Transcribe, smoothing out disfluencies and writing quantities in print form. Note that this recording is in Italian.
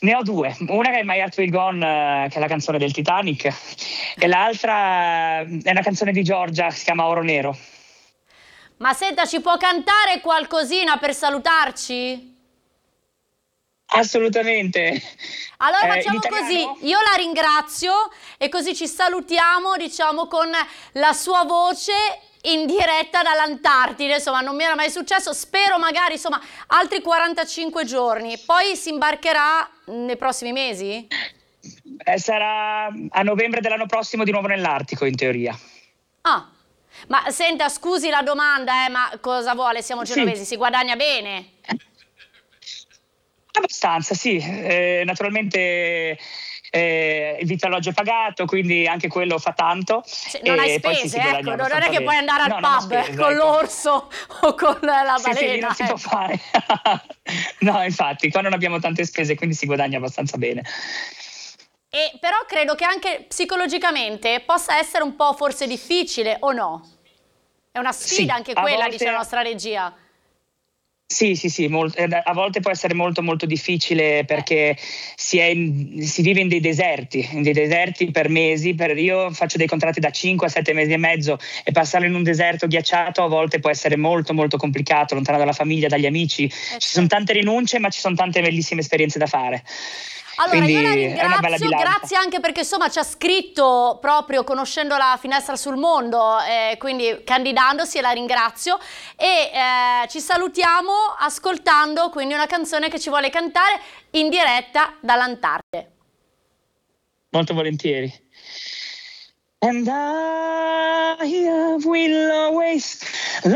Ne ho due, una che è My Heart Will Go On, che è la canzone del Titanic, e l'altra è una canzone di Giorgia, si chiama Oro Nero. Ma senta, ci può cantare qualcosina per salutarci? Assolutamente. Allora In facciamo così, italiano? io la ringrazio e così ci salutiamo, diciamo, con la sua voce in diretta dall'Antartide. Insomma, non mi era mai successo, spero magari, insomma, altri 45 giorni. Poi si imbarcherà nei prossimi mesi? Sarà a novembre dell'anno prossimo di nuovo nell'Artico, in teoria. Ah, ma senta, scusi la domanda, ma cosa vuole? Siamo Sì. genovesi, si guadagna bene? Abbastanza, sì. Naturalmente il vitto e alloggio è pagato, quindi anche quello fa tanto. Non hai E poi sì, spese, si guadagna ecco, non è abbastanza che puoi bene. andare al No, non ho pub spese, con ecco. l'orso o con la Sì, sì, lì balena. non si può fare. No, infatti, qua non abbiamo tante spese, quindi si guadagna abbastanza bene. E però credo che anche psicologicamente possa essere un po' forse difficile, o no? È una sfida Sì, anche a quella, dice la volte. nostra regia. Sì, sì, sì, a volte può essere molto molto difficile perché si vive in dei deserti per mesi. Io faccio dei contratti da 5 a 7 mesi e mezzo e passarlo in un deserto ghiacciato a volte può essere molto molto complicato, lontano dalla famiglia, dagli amici. Ci sono Certo. tante rinunce, ma ci sono tante bellissime esperienze da fare. Allora, io la Quindi è una bella ringrazio, bilancia. grazie anche perché insomma ci ha scritto proprio conoscendo la finestra sul mondo, quindi candidandosi, e la ringrazio. E ci salutiamo ascoltando quindi una canzone che ci vuole cantare in diretta dall'Antartide. Molto volentieri. And I will always